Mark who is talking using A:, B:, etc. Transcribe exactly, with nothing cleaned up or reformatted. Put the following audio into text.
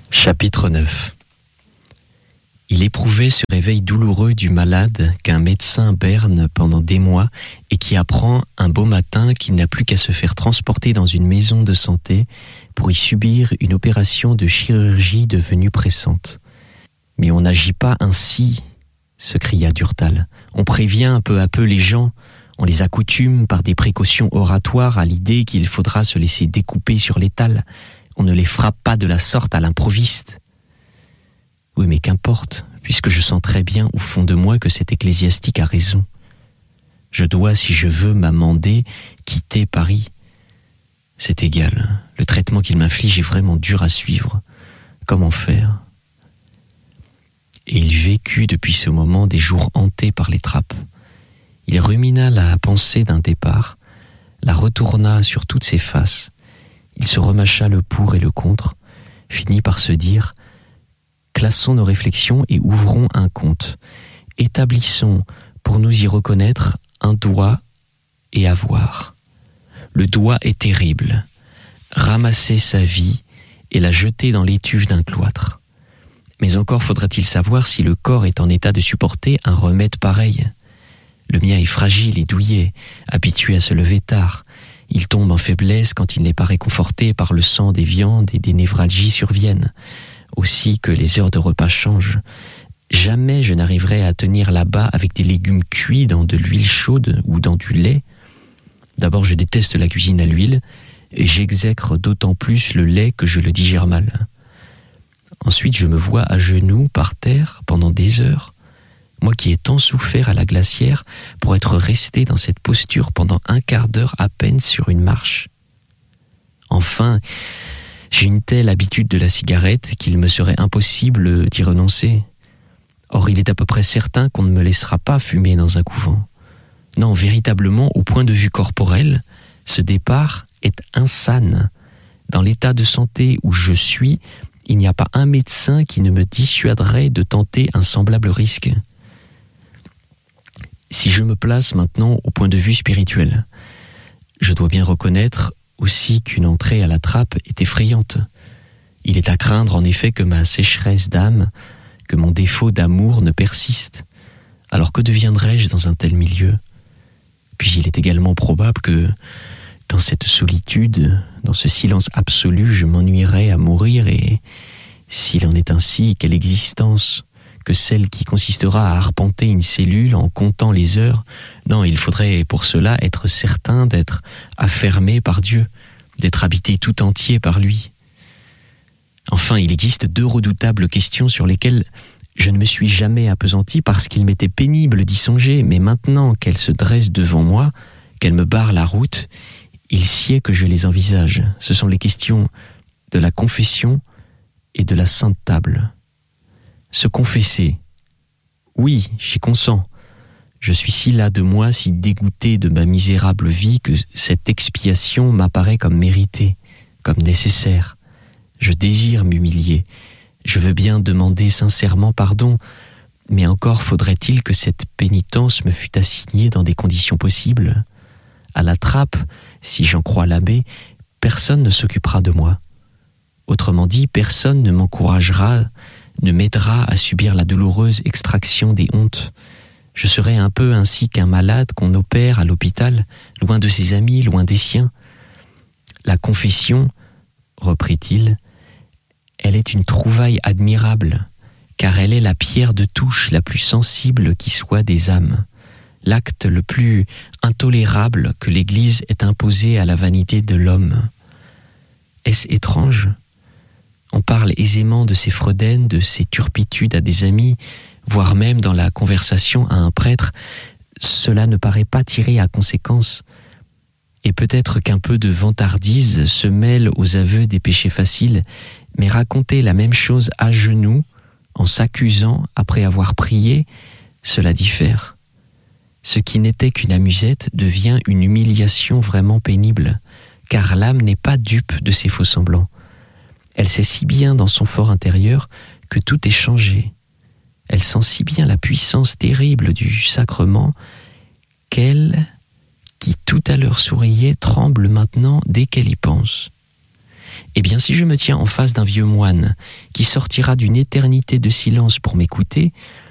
A: Chapitre neuf. Il éprouvait ce réveil douloureux du malade qu'un médecin berne pendant des mois et qui apprend un beau matin qu'il n'a plus qu'à se faire transporter dans une maison de santé pour y subir une opération de chirurgie devenue pressante. « Mais on n'agit pas ainsi !» se cria Durtal. « On prévient peu à peu les gens, on les accoutume par des précautions oratoires à l'idée qu'il faudra se laisser découper sur l'étal. On ne les frappe pas de la sorte à l'improviste. » Oui, mais qu'importe, puisque je sens très bien au fond de moi que cet ecclésiastique a raison. Je dois, si je veux m'amender, quitter Paris. C'est égal, le traitement qu'il m'inflige est vraiment dur à suivre. Comment faire ? Et il vécut depuis ce moment des jours hantés par les trappes. Il rumina la pensée d'un départ, la retourna sur toutes ses faces. Il se remâcha le pour et le contre, finit par se dire « Classons nos réflexions et ouvrons un compte. Établissons, pour nous y reconnaître, un doigt et avoir. Le doigt est terrible. Ramasser sa vie et la jeter dans l'étuve d'un cloître. Mais encore faudra-t-il savoir si le corps est en état de supporter un remède pareil. Le mien est fragile et douillet, habitué à se lever tard. Il tombe en faiblesse quand il n'est pas réconforté par le sang des viandes et des névralgies surviennent. Aussi que les heures de repas changent. Jamais je n'arriverai à tenir là-bas avec des légumes cuits dans de l'huile chaude ou dans du lait. D'abord, je déteste la cuisine à l'huile et j'exècre d'autant plus le lait que je le digère mal. Ensuite, je me vois à genoux par terre pendant des heures. Moi qui ai tant souffert à la glacière pour être resté dans cette posture pendant un quart d'heure à peine sur une marche. Enfin, j'ai une telle habitude de la cigarette qu'il me serait impossible d'y renoncer. Or, il est à peu près certain qu'on ne me laissera pas fumer dans un couvent. Non, véritablement, au point de vue corporel, ce départ est insane. Dans l'état de santé où je suis, il n'y a pas un médecin qui ne me dissuaderait de tenter un semblable risque. Si je me place maintenant au point de vue spirituel, je dois bien reconnaître aussi qu'une entrée à la trappe est effrayante. Il est à craindre en effet que ma sécheresse d'âme, que mon défaut d'amour ne persiste. Alors que deviendrais-je dans un tel milieu ? Puis il est également probable que, dans cette solitude, dans ce silence absolu, je m'ennuierais à mourir et, s'il en est ainsi, quelle existence que celle qui consistera à arpenter une cellule en comptant les heures. Non, il faudrait pour cela être certain d'être affermé par Dieu, d'être habité tout entier par lui. Enfin, il existe deux redoutables questions sur lesquelles je ne me suis jamais appesanti parce qu'il m'était pénible d'y songer, mais maintenant qu'elles se dressent devant moi, qu'elles me barrent la route, il sied que je les envisage. Ce sont les questions de la confession et de la sainte table. Se confesser. Oui, j'y consens. Je suis si las de moi, si dégoûté de ma misérable vie que cette expiation m'apparaît comme méritée, comme nécessaire. Je désire m'humilier. Je veux bien demander sincèrement pardon, mais encore faudrait-il que cette pénitence me fût assignée dans des conditions possibles. À la trappe, si j'en crois l'abbé, personne ne s'occupera de moi. Autrement dit, personne ne m'encouragera, ne m'aidera à subir la douloureuse extraction des hontes. Je serai un peu ainsi qu'un malade qu'on opère à l'hôpital, loin de ses amis, loin des siens. La confession, reprit-il, elle est une trouvaille admirable, car elle est la pierre de touche la plus sensible qui soit des âmes, l'acte le plus intolérable que l'Église ait imposé à la vanité de l'homme. Est-ce étrange ? On parle aisément de ces fredaines, de ces turpitudes à des amis, voire même dans la conversation à un prêtre. Cela ne paraît pas tiré à conséquence. Et peut-être qu'un peu de vantardise se mêle aux aveux des péchés faciles, mais raconter la même chose à genoux, en s'accusant après avoir prié, cela diffère. Ce qui n'était qu'une amusette devient une humiliation vraiment pénible, car l'âme n'est pas dupe de ces faux-semblants. Elle sait si bien dans son fort intérieur que tout est changé. Elle sent si bien la puissance terrible du sacrement qu'elle, qui tout à l'heure souriait, tremble maintenant dès qu'elle y pense. Eh bien, si je me tiens en face d'un vieux moine qui sortira d'une éternité de silence pour m'écouter,